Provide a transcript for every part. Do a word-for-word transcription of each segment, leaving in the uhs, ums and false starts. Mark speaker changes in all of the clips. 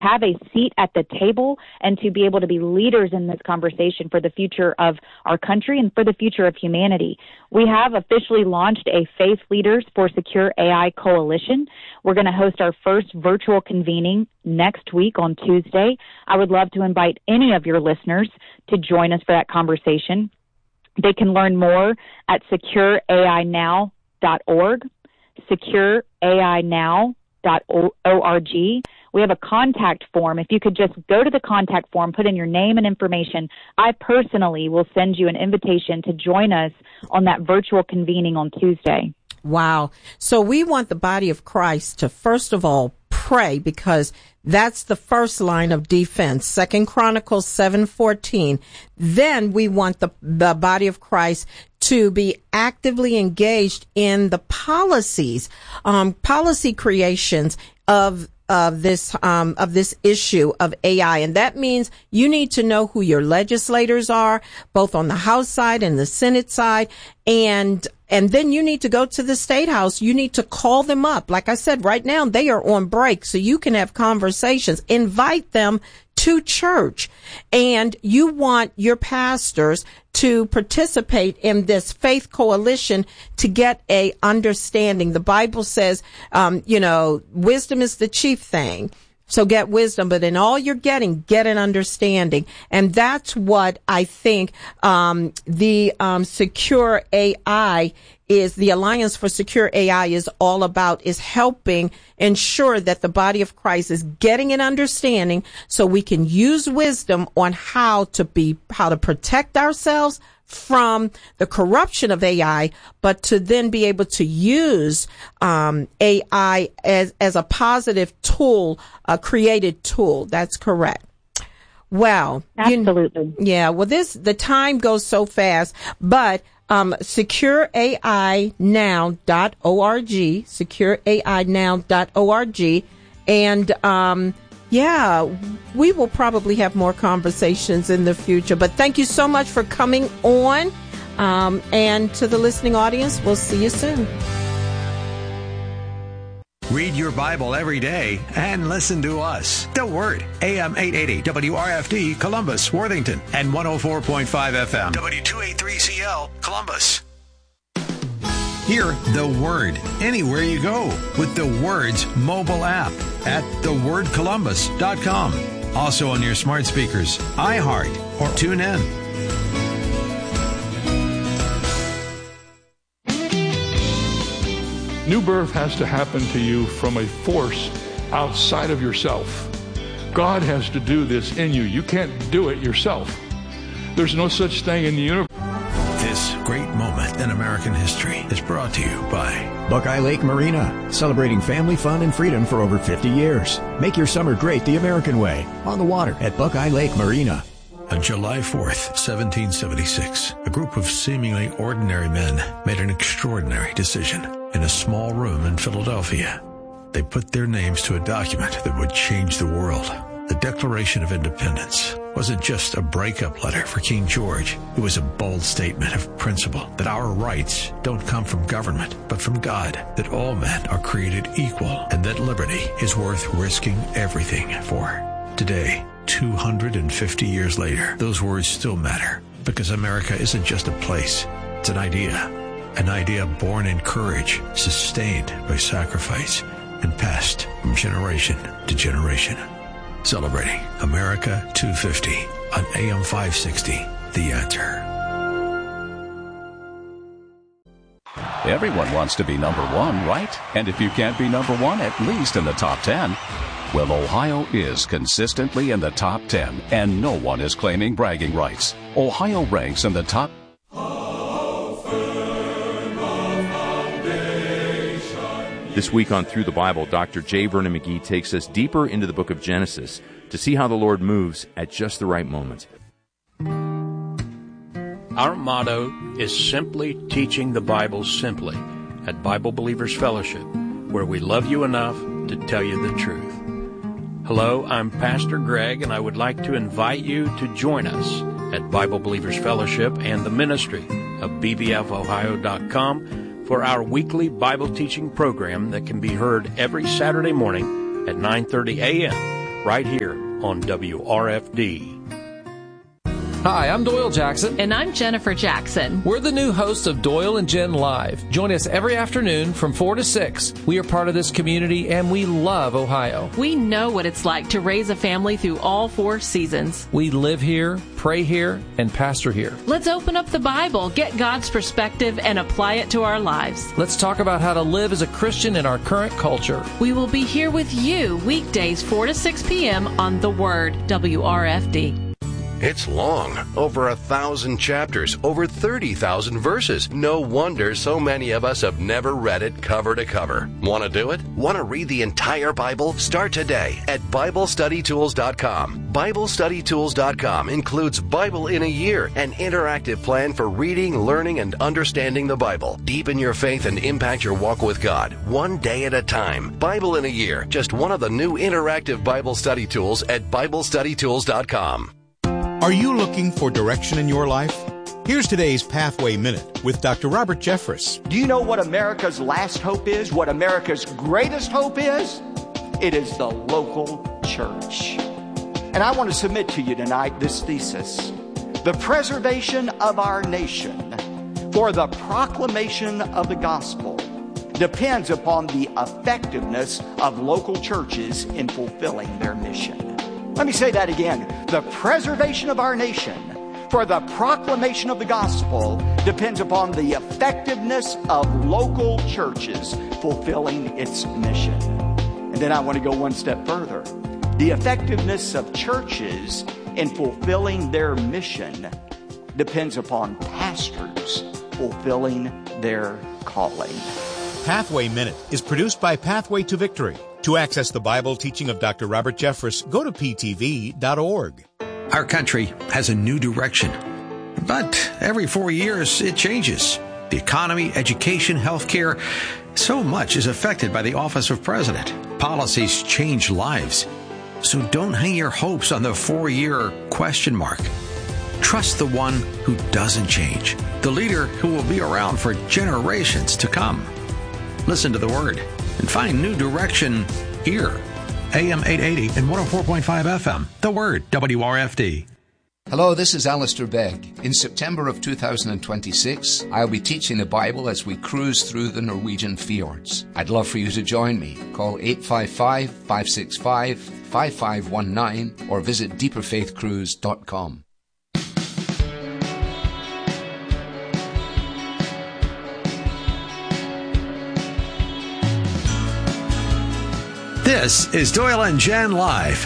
Speaker 1: have a seat at the table and to be able to be leaders in this conversation for the future of our country and for the future of humanity. We have officially launched a Faith Leaders for Secure A I Coalition. We're going to host our first virtual convening next week on Tuesday. I would love to invite any of your listeners to join us for that conversation. They can learn more at secure A I now dot org, secure A I now dot org. We have a contact form. If you could just go to the contact form, put in your name and information, I personally will send you an invitation to join us on that virtual convening on Tuesday.
Speaker 2: Wow. So we want the body of Christ to, first of all, pray, because that's the first line of defense. Second Chronicles seven fourteen. Then we want the, the body of Christ to be actively engaged in the policies, um, policy creations of of this um of this issue of A I. And that means you need to know who your legislators are, both on the House side and the Senate side, and and then you need to go to the State House. You need to call them up. Like I said, right now they are on break, so you can have conversations. Invite them to church, and you want your pastors to participate in this faith coalition to get a understanding. The Bible says, um, you know, wisdom is the chief thing. So get wisdom, but in all you're getting, get an understanding. And that's what I think, um, the, um, Secure A I is, the Alliance for Secure A I is all about, is helping ensure that the body of Christ is getting an understanding so we can use wisdom on how to be, how to protect ourselves from the corruption of A I, but to then be able to use um, A I as as a positive tool, a created tool. That's correct. Well,
Speaker 1: absolutely.
Speaker 2: You, yeah. Well, this the time goes so fast, but um, secure A I now dot org, secure A I now dot org, and um. Yeah, we will probably have more conversations in the future. But thank you so much for coming on. Um, and to the listening audience, we'll see you soon.
Speaker 3: Read your Bible every day and listen to us. The Word, A M eight eighty, W R F D, Columbus, Worthington, and one oh four point five F M, W two eighty-three C L, Columbus. Hear The Word anywhere you go with The Word's mobile app at the word columbus dot com. Also on your smart speakers, iHeart, or TuneIn.
Speaker 4: New birth has to happen to you from a force outside of yourself. God has to do this in you. You can't do it yourself. There's no such thing in the universe.
Speaker 3: This great moment in American history is brought to you by
Speaker 5: Buckeye Lake Marina, celebrating family fun and freedom for over fifty years. Make your summer great the American way, on the water at Buckeye Lake Marina.
Speaker 3: On July fourth, seventeen seventy-six, a group of seemingly ordinary men made an extraordinary decision in a small room in Philadelphia. They put their names to a document that would change the world. The Declaration of Independence wasn't just a breakup letter for King George. It was a bold statement of principle that our rights don't come from government, but from God, that all men are created equal, and that liberty is worth risking everything for. Today, two hundred fifty years later, those words still matter, because America isn't just a place, it's an idea. An idea born in courage, sustained by sacrifice, and passed from generation to generation. Celebrating America two fifty on A M five sixty, The Answer.
Speaker 6: Everyone wants to be number one, right? And if you can't be number one, at least in the top ten. Well, Ohio is consistently in the top ten, and no one is claiming bragging rights. Ohio ranks in the top.
Speaker 7: This week on Through the Bible, Doctor J. Vernon McGee takes us deeper into the book of Genesis to see how the Lord moves at just the right moment.
Speaker 8: Our motto is simply teaching the Bible simply at Bible Believers Fellowship, where we love you enough to tell you the truth. Hello, I'm Pastor Greg, and I would like to invite you to join us at Bible Believers Fellowship and the ministry of B B F Ohio dot com for our weekly Bible teaching program that can be heard every Saturday morning at nine thirty a.m. right here on W R F D.
Speaker 9: Hi, I'm Doyle Jackson.
Speaker 10: And I'm Jennifer Jackson.
Speaker 9: We're the new hosts of Doyle and Jen Live. Join us every afternoon from four to six. We are part of this community, and we love Ohio.
Speaker 10: We know what it's like to raise a family through all four seasons.
Speaker 9: We live here, pray here, and pastor here.
Speaker 10: Let's open up the Bible, get God's perspective, and apply it to our lives.
Speaker 9: Let's talk about how to live as a Christian in our current culture.
Speaker 10: We will be here with you weekdays four to six p.m. on The Word, W R F D.
Speaker 11: It's long, over a thousand chapters, over thirty thousand verses. No wonder so many of us have never read it cover to cover. Want to do it? Want to read the entire Bible? Start today at Bible Study Tools dot com. Bible Study Tools dot com includes Bible in a Year, an interactive plan for reading, learning, and understanding the Bible. Deepen your faith and impact your walk with God, one day at a time. Bible in a Year, just one of the new interactive Bible study tools at Bible Study Tools dot com.
Speaker 12: Are you looking for direction in your life? Here's today's Pathway Minute with Doctor Robert Jeffress.
Speaker 13: Do you know what America's last hope is? What America's greatest hope is? It is the local church. And I want to submit to you tonight this thesis. The preservation of our nation for the proclamation of the gospel depends upon the effectiveness of local churches in fulfilling their mission. Let me say that again. The preservation of our nation for the proclamation of the gospel depends upon the effectiveness of local churches fulfilling its mission. And then I want to go one step further. The effectiveness of churches in fulfilling their mission depends upon pastors fulfilling their calling.
Speaker 12: Pathway Minute is produced by Pathway to Victory. To access the Bible teaching of Doctor Robert Jeffress, go to P T V dot org.
Speaker 3: Our country has a new direction, but every four years it changes. The economy, education, healthcare, so much is affected by the office of president. Policies change lives. So don't hang your hopes on the four-year question mark. Trust the one who doesn't change, the leader who will be around for generations to come. Listen to the Word and find new direction here. A M eight eighty and one oh four point five F M. The Word, W R F D.
Speaker 14: Hello, this is Alistair Begg. In September of two thousand twenty-six, I'll be teaching the Bible as we cruise through the Norwegian fjords. I'd love for you to join me. Call eight five five, five six five, five five one nine or visit deeper faith cruise dot com.
Speaker 3: This is Doyle and Jen Live.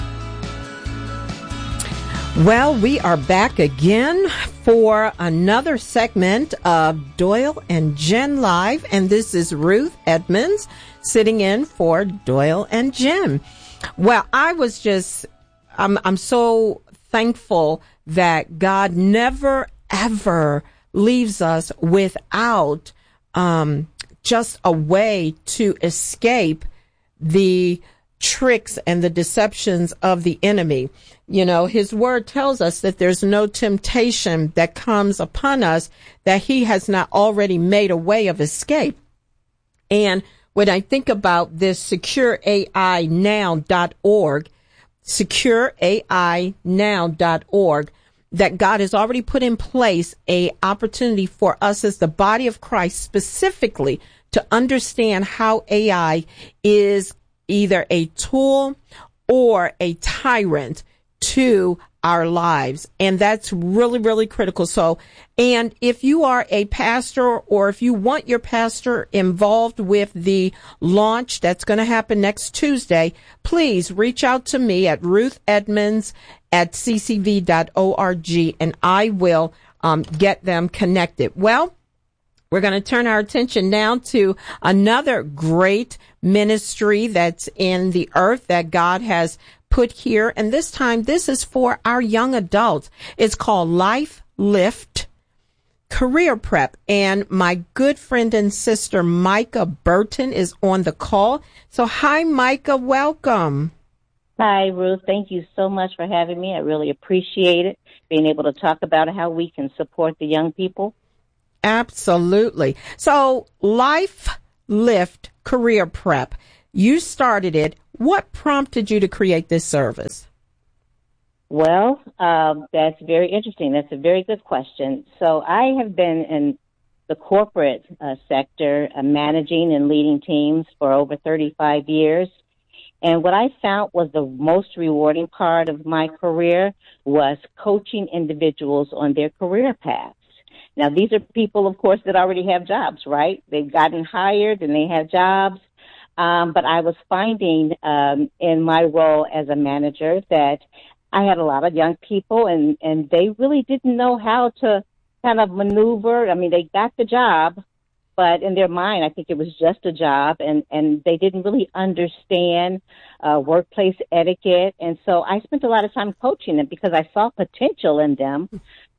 Speaker 2: Well, we are back again for another segment of Doyle and Jen Live, and this is Ruth Edmonds sitting in for Doyle and Jen. Well, I was just, I'm, I'm so thankful that God never, ever leaves us without um, just a way to escape the tricks and the deceptions of the enemy. You know, his word tells us that there's no temptation that comes upon us that he has not already made a way of escape. And when I think about this secure A I now dot org, secure A I now dot org, that God has already put in place a opportunity for us as the body of Christ specifically to understand how A I is either a tool or a tyrant to our lives. And that's really, really critical. So, and if you are a pastor or if you want your pastor involved with the launch that's going to happen next Tuesday, please reach out to me at Ruth Edmonds at c c v dot org and I will um, get them connected. Well, we're going to turn our attention now to another great ministry that's in the earth that God has put here. And this time, this is for our young adults. It's called Life Lift Career Prep. And my good friend and sister, Micah Burton, is on the call. So hi, Micah. Welcome.
Speaker 15: Hi, Ruth. Thank you so much for having me. I really appreciate it, being able to talk about how we can support the young people.
Speaker 2: Absolutely. So Life Lift Career Prep, you started it. What prompted you to create this service?
Speaker 15: Well, um, that's very interesting. That's a very good question. So I have been in the corporate uh, sector, uh, managing and leading teams for over thirty-five years. And what I found was the most rewarding part of my career was coaching individuals on their career paths. Now, these are people, of course, that already have jobs, right? They've gotten hired and they have jobs. Um, but I was finding um, in my role as a manager that I had a lot of young people, and, and they really didn't know how to kind of maneuver. I mean, they got the job, but in their mind, I think it was just a job, and, and they didn't really understand uh, workplace etiquette. And so I spent a lot of time coaching them because I saw potential in them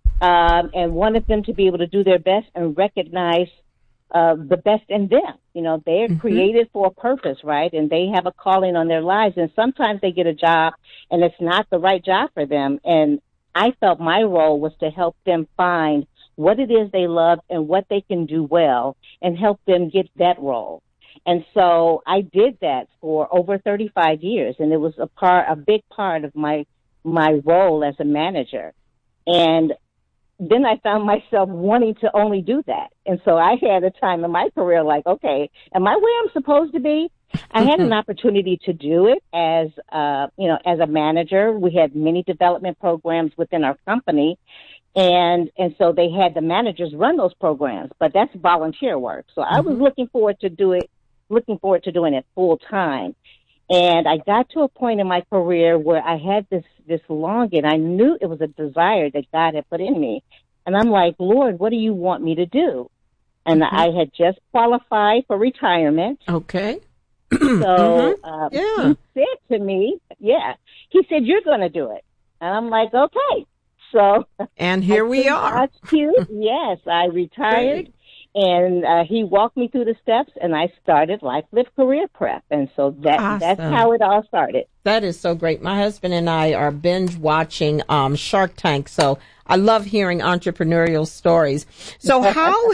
Speaker 15: um, and wanted them to be able to do their best and recognize uh, the best in them. You know, they're mm-hmm. created for a purpose, right? And they have a calling on their lives. And sometimes they get a job and it's not the right job for them. And I felt my role was to help them find what it is they love and what they can do well and help them get that role. And so I did that for over thirty-five years, and it was a part, a big part of my, my role as a manager. And then I found myself wanting to only do that. And so I had a time in my career like, okay, am I where I'm supposed to be? I had an opportunity to do it as, uh, you know, as a manager. We had many development programs within our company. And, and so they had the managers run those programs, but that's volunteer work. So I was looking forward to do it, looking forward to doing it full time. And I got to a point in my career where I had this, this longing. I knew it was a desire that God had put in me. And I'm like, Lord, what do you want me to do? And mm-hmm. I had just qualified for retirement.
Speaker 2: Okay.
Speaker 15: So
Speaker 2: mm-hmm.
Speaker 15: um,
Speaker 2: yeah.
Speaker 15: he said to me, yeah, he said, you're going to do it. And I'm like, okay. So,
Speaker 2: and here we are.
Speaker 15: Yes, I retired, Great. and uh, he walked me through the steps, and I started Life Lift Career Prep, and so that awesome. That's how it all started.
Speaker 2: That is so great. My husband and I are binge watching um, Shark Tank, so I love hearing entrepreneurial stories. So how,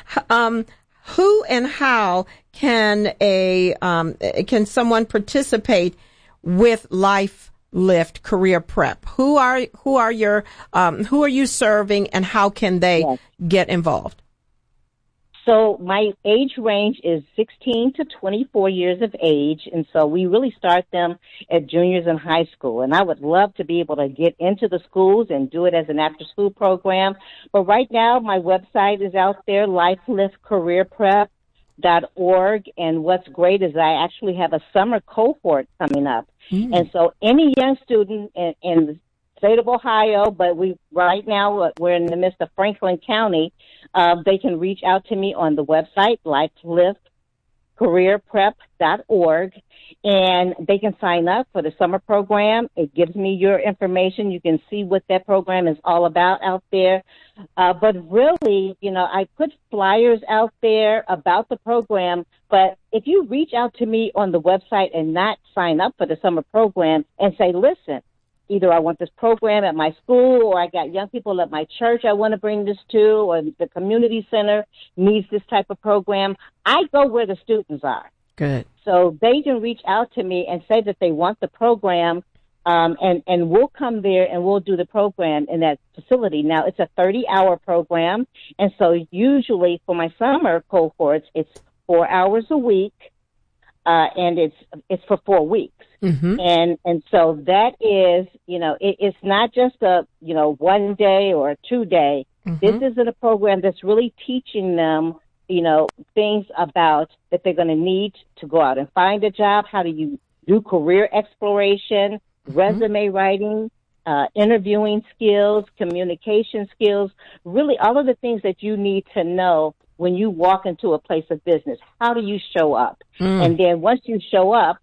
Speaker 2: um, who and how can a um, can someone participate with Life Lift Career Prep? Who are who are your um, who are you serving, and how can they yes. get involved?
Speaker 15: So my age range is sixteen to twenty-four years of age, and so we really start them at juniors in high school. And I would love to be able to get into the schools and do it as an after-school program. But right now, my website is out there, life lift career prep dot org, and what's great is I actually have a summer cohort coming up. Mm. And so any young student in, in the state of Ohio, but we right now we're in the midst of Franklin County, uh, they can reach out to me on the website, life lift career prep dot org, and they can sign up for the summer program. It gives me your information. You can see what that program is all about out there. Uh, but really, you know, I put flyers out there about the program, but if you reach out to me on the website and not sign up for the summer program and say, listen, either I want this program at my school, or I got young people at my church I want to bring this to, or the community center needs this type of program, I go where the students are.
Speaker 2: Good.
Speaker 15: So they can reach out to me and say that they want the program, um, and, and we'll come there and we'll do the program in that facility. Now, it's a thirty-hour program, and so usually for my summer cohorts, it's four hours a week, uh, and it's it's for four weeks. Mm-hmm. And and so that is, you know, it, it's not just a, you know, one day or a two day. Mm-hmm. This isn't a program that's really teaching them, you know, things about that they're going to need to go out and find a job. How do you do career exploration, mm-hmm. resume writing, uh, interviewing skills, communication skills, really all of the things that you need to know when you walk into a place of business. How do you show up? Mm. And then once you show up,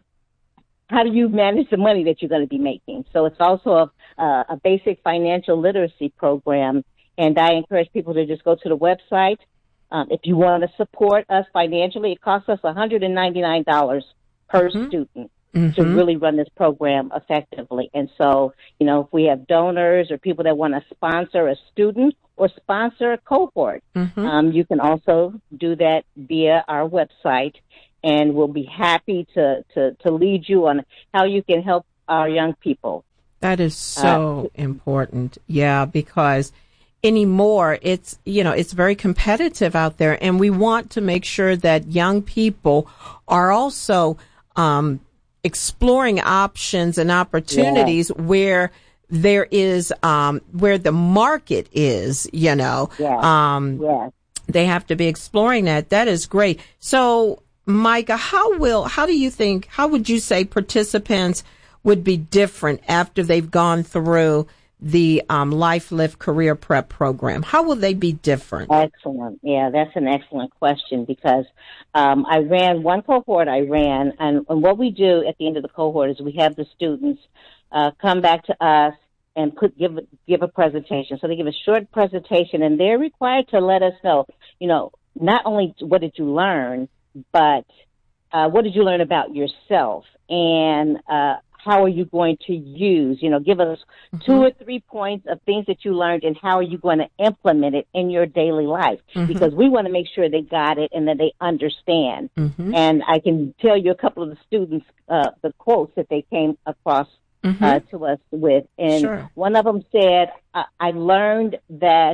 Speaker 15: how do you manage the money that you're going to be making? So it's also a, a basic financial literacy program, and I encourage people to just go to the website. Um, if you want to support us financially, it costs us one hundred ninety-nine dollars per mm-hmm. student mm-hmm. to really run this program effectively. And so, you know, if we have donors or people that want to sponsor a student or sponsor a cohort, mm-hmm. um, you can also do that via our website. and we'll be happy to, to, to lead you on how you can help our young people.
Speaker 2: That is so uh, important. Yeah, because anymore it's, you know, it's very competitive out there, and we want to make sure that young people are also um, exploring options and opportunities yeah. where there is, um, where the market is, you know.
Speaker 15: Yeah.
Speaker 2: Um,
Speaker 15: yeah.
Speaker 2: They have to be exploring that. That is great. So, Micah, how will, how do you think, how would you say participants would be different after they've gone through the um, Life Lift Career Prep program? How will they be different?
Speaker 15: Excellent. Yeah, that's an excellent question, because um, I ran one cohort I ran, and, and what we do at the end of the cohort is we have the students uh, come back to us and put give give a presentation. So they give a short presentation, and they're required to let us know, you know, not only what did you learn, but uh, what did you learn about yourself, and uh, how are you going to use, you know, give us mm-hmm. two or three points of things that you learned, and how are you going to implement it in your daily life? Mm-hmm. Because we want to make sure they got it and that they understand. Mm-hmm. And I can tell you a couple of the students, uh, the quotes that they came across mm-hmm. uh, to us with. And sure. one of them said, I, I learned that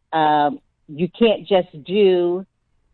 Speaker 15: um, you can't just do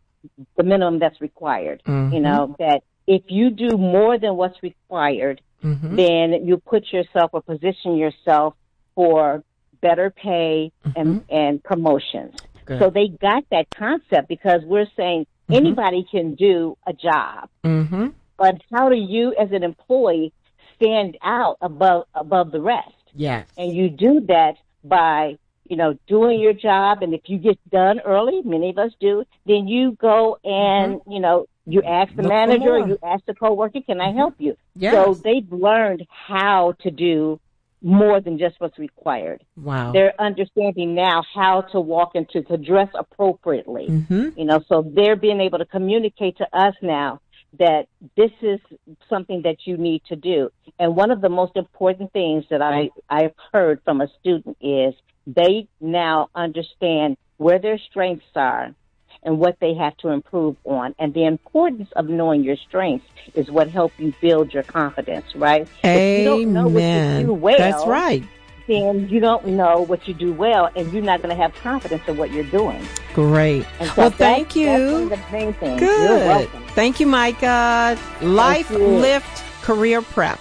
Speaker 15: the minimum that's required. Mm-hmm. You know, that if you do more than what's required, mm-hmm. then you put yourself or position yourself for better pay mm-hmm. and, and promotions. Good. So they got that concept, because we're saying mm-hmm. anybody can do a job. Mm-hmm. But how do you as an employee stand out above above the rest?
Speaker 2: Yes.
Speaker 15: And you do that by, you know, doing your job. And if you get done early, many of us do, then you go and, mm-hmm. you know, you ask the Look manager, you ask the coworker, can I help you?
Speaker 2: Yes.
Speaker 15: So they've learned how to do more than just what's required.
Speaker 2: Wow.
Speaker 15: They're understanding now how to walk into, to dress appropriately. Mm-hmm. You know, so they're being able to communicate to us now that this is something that you need to do. And one of the most important things that I, I've heard from a student is they now understand where their strengths are and what they have to improve on. And the importance of knowing your strengths is what helps you build your confidence, right?
Speaker 2: Amen.
Speaker 15: If you don't know what you do well,
Speaker 2: that's right.
Speaker 15: then you don't know what you do well, and you're not going to have confidence in what you're doing.
Speaker 2: Great.
Speaker 15: And so
Speaker 2: well,
Speaker 15: that's,
Speaker 2: thank you.
Speaker 15: That's one of the main things.
Speaker 2: Good.
Speaker 15: You're welcome.
Speaker 2: Thank you, Micah. Life Lift Career Prep.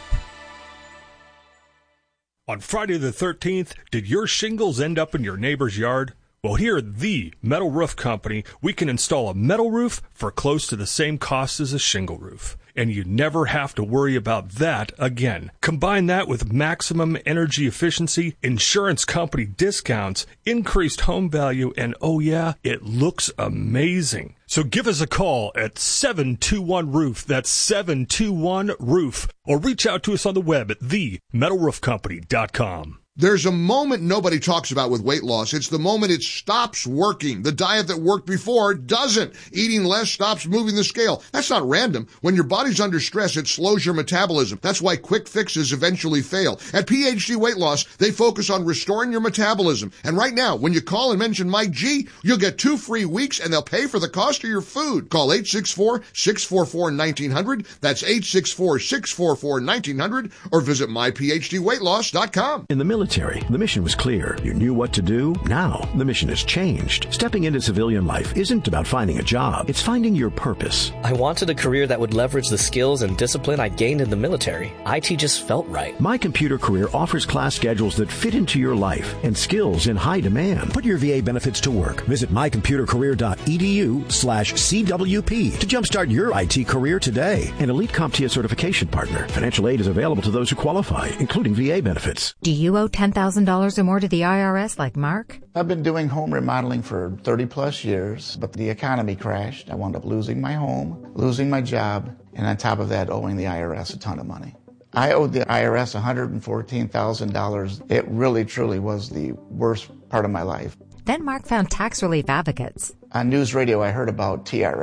Speaker 16: On Friday the thirteenth, did your shingles end up in your neighbor's yard? Well, here at the Metal Roof Company, we can install a metal roof for close to the same cost as a shingle roof. And you never have to worry about that again. Combine that with maximum energy efficiency, insurance company discounts, increased home value, and oh yeah, it looks amazing. So give us a call at seven two one roof. That's seven two one roof. Or reach out to us on the web at the metal roof company dot com.
Speaker 17: There's a moment nobody talks about with weight loss. It's the moment it stops working. The diet that worked before doesn't. Eating less stops moving the scale. That's not random. When your body's under stress, it slows your metabolism. That's why quick fixes eventually fail. At P H D Weight Loss, they focus on restoring your metabolism. And right now, when you call and mention Mike G, you'll get two free weeks and they'll pay for the cost of your food. Call eight six four, six four four, one nine zero zero. That's eight six four, six four four, one nine zero zero. Or visit my p h d weight loss dot com.
Speaker 3: In the military, the mission was clear. You knew what to do. Now, the mission has changed. Stepping into civilian life isn't about finding a job. It's finding your purpose.
Speaker 18: I wanted a career that would leverage the skills and discipline I gained in the military. I T just felt right.
Speaker 3: My Computer Career offers class schedules that fit into your life and skills in high demand. Put your V A benefits to work. Visit my computer career dot e d u slash c w p to jumpstart your I T career today. An Elite CompTIA certification partner. Financial aid is available to those who qualify, including V A benefits.
Speaker 19: Do you owe ten thousand dollars or more to the I R S like Mark?
Speaker 20: I've been doing home remodeling for thirty plus years, but the economy crashed. I wound up losing my home, losing my job, and on top of that, owing the I R S a ton of money. I owed the I R S one hundred fourteen thousand dollars. It really, truly was the worst part of my life.
Speaker 19: Then Mark found Tax Relief Advocates.
Speaker 20: On news radio, I heard about T R A,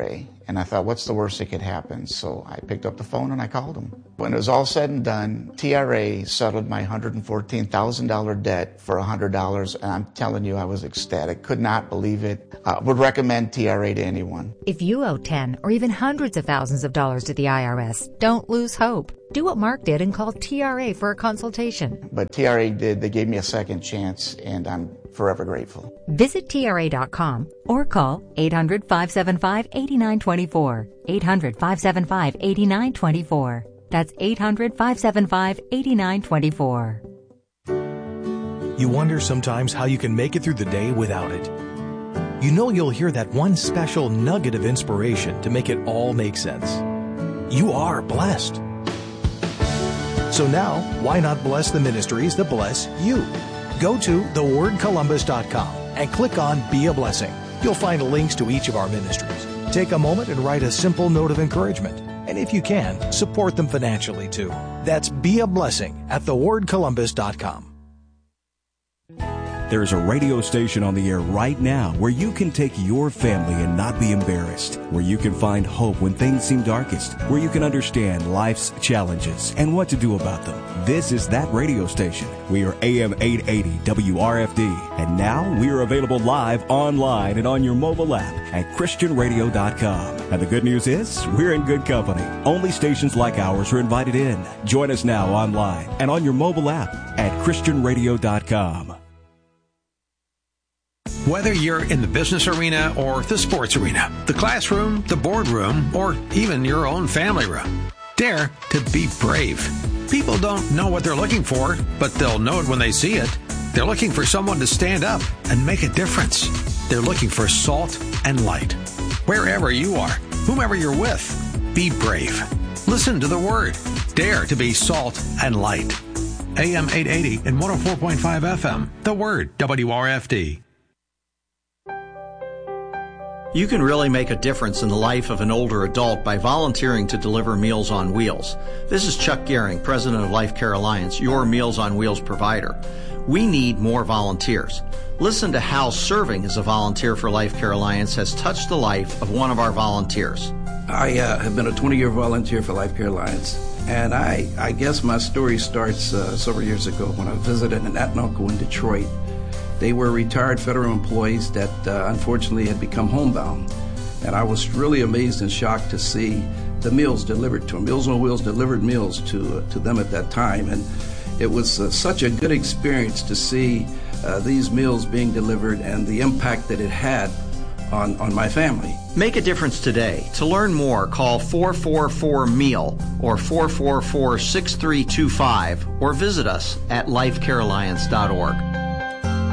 Speaker 20: And I thought, what's the worst that could happen? So I picked up the phone and I called them. When it was all said and done, T R A settled my one hundred fourteen thousand dollars debt for one hundred dollars. And I'm telling you, I was ecstatic. Could not believe it. Uh, would recommend T R A to anyone.
Speaker 19: If you owe ten or even hundreds of thousands of dollars to the I R S, don't lose hope. Do what Mark did and call T R A for a consultation.
Speaker 20: But T R A did. They gave me a second chance, and I'm forever grateful.
Speaker 19: Visit T R A dot com or call eight hundred, five seven five, eight nine two four. eight hundred, five seven five, eight nine two four. That's eight hundred, five seven five, eight nine two four.
Speaker 21: You wonder sometimes how you can make it through the day without it. You know you'll hear that one special nugget of inspiration to make it all make sense. You are blessed. So now, why not bless the ministries that bless you? Go to the word columbus dot com and click on Be a Blessing. You'll find links to each of our ministries. Take a moment and write a simple note of encouragement. And if you can, support them financially too. That's Be a Blessing at the word columbus dot com.
Speaker 22: There's a radio station on the air right now where you can take your family and not be embarrassed, where you can find hope when things seem darkest, where you can understand life's challenges and what to do about them. This is that radio station. We are A M eight eighty W R F D, and now we are available live online and on your mobile app at Christian radio dot com. And the good news is, we're in good company. Only stations like ours are invited in. Join us now online and on your mobile app at Christian radio dot com.
Speaker 23: Whether you're in the business arena or the sports arena, the classroom, the boardroom, or even your own family room, dare to be brave. People don't know what they're looking for, but they'll know it when they see it. They're looking for someone to stand up and make a difference. They're looking for salt and light. Wherever you are, whomever you're with, be brave. Listen to the word. Dare to be salt and light. A M eight eighty and one oh four point five F M. The Word, W R F D.
Speaker 24: You can really make a difference in the life of an older adult by volunteering to deliver Meals on Wheels. This is Chuck Gehring, president of Life Care Alliance, your Meals on Wheels provider. We need more volunteers. Listen to how serving as a volunteer for Life Care Alliance has touched the life of one of our volunteers.
Speaker 25: I uh, have been a twenty-year volunteer for Life Care Alliance, and I, I guess my story starts uh, several years ago when I visited an aunt and uncle in Detroit. They were retired federal employees that uh, unfortunately had become homebound. And I was really amazed and shocked to see the meals delivered to them. Meals on Wheels delivered meals to uh, to them at that time. And it was uh, such a good experience to see uh, these meals being delivered and the impact that it had on, on my family.
Speaker 24: Make a difference today. To learn more, call four four four meal or four four four, six three two five or visit us at life care alliance dot org.